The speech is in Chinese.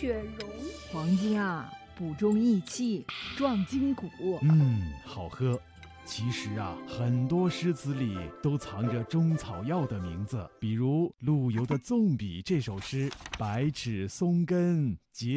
雪绒。 黄金啊，补中益气，壮筋骨。 好喝。其实啊，很多诗词里都藏着中草药的名字，比如陆游的《纵笔》这首诗，百尺松根结